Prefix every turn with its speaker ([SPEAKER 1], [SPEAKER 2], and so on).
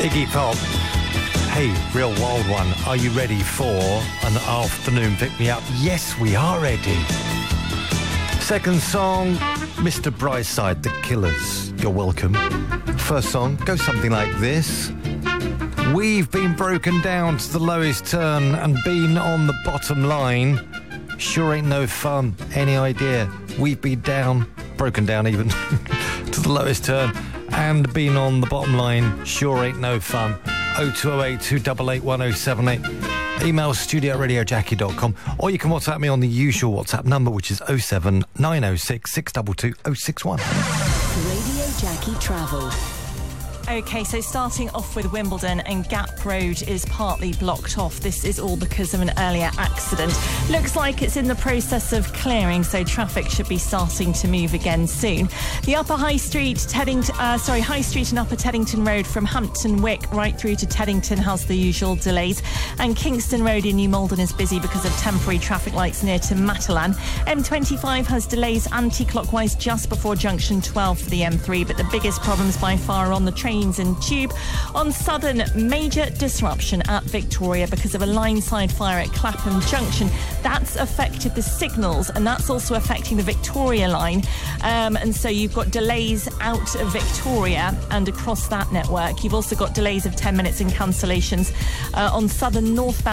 [SPEAKER 1] Iggy Pop. Hey, Real Wild One, are you ready for an afternoon pick-me-up? Yes, we are ready. Second song, Mr. Brightside, The Killers. You're welcome. First song goes something like this. We've been broken down to the lowest turn and been on the bottom line. Sure ain't no fun. Any idea? We've been down, broken down even, to the lowest turn and been on the bottom line. Sure ain't no fun. 0208 288 1078. Email studio@radiojackie.com, or you can WhatsApp me on the usual WhatsApp number, which is 07906 622 061.
[SPEAKER 2] Radio Jackie Travel.
[SPEAKER 3] OK, so starting off with Wimbledon, and Gap Road is partly blocked off. This is all because of an earlier accident. Looks like it's in the process of clearing, so traffic should be starting to move again soon. The Upper High Street, High Street and Upper Teddington Road from Hampton Wick right through to Teddington has the usual delays. And Kingston Road in New Malden is busy because of temporary traffic lights near to Matalan. M25 has delays anti-clockwise just before junction 12 for the M3, but the biggest problems by far are on the trains and tube. On Southern, major disruption at Victoria because of a line-side fire at Clapham Junction. That's affected the signals, and that's also affecting the Victoria line. And so you've got delays out of Victoria and across that network. You've also got delays of 10 minutes and cancellations on Southern northbound